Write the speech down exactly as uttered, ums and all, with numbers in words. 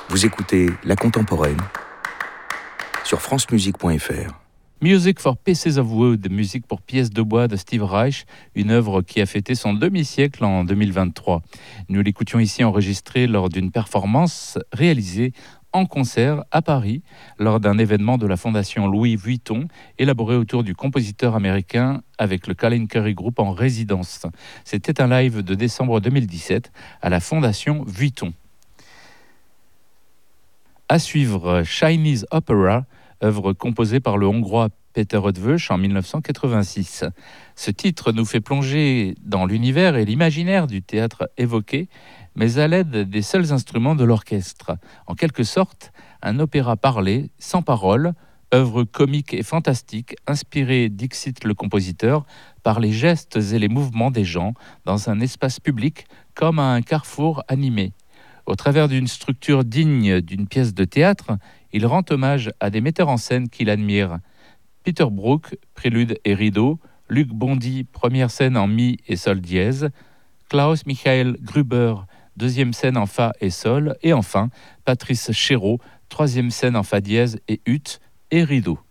Vous écoutez La Contemporaine sur francemusique point f r. Music for Pieces of Wood, musique pour pièces de bois de Steve Reich, une œuvre qui a fêté son demi-siècle en deux mille vingt-trois. Nous l'écoutions ici enregistrée lors d'une performance réalisée en concert à Paris, lors d'un événement de la Fondation Louis Vuitton, élaboré autour du compositeur américain avec le Colin Currie Group en résidence. C'était un live de décembre deux mille dix-sept à la Fondation Vuitton. À suivre, Chinese Opera, œuvre composée par le Hongrois Peter Eötvös en dix-neuf cent quatre-vingt-six. Ce titre nous fait plonger dans l'univers et l'imaginaire du théâtre évoqué, mais à l'aide des seuls instruments de l'orchestre. En quelque sorte, un opéra parlé, sans parole, œuvre comique et fantastique, inspirée, dixit le compositeur, par les gestes et les mouvements des gens dans un espace public comme à un carrefour animé. Au travers d'une structure digne d'une pièce de théâtre, il rend hommage à des metteurs en scène qu'il admire. Peter Brook, prélude et rideau, Luc Bondy, première scène en mi et sol dièse, Klaus Michael Gruber, deuxième scène en fa et sol, et enfin Patrice Chéreau, troisième scène en fa dièse et ut et rideau.